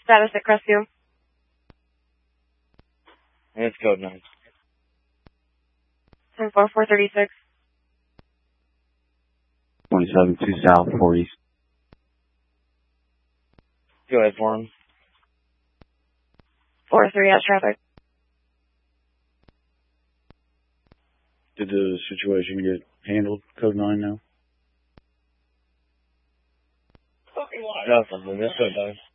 Status at Crestview. And it's code 9. 10-4-436. 27 2 South, 4 East. Go ahead for him. 4-3 at traffic. Did the situation get handled? Code 9 now? Nothing. This code 9.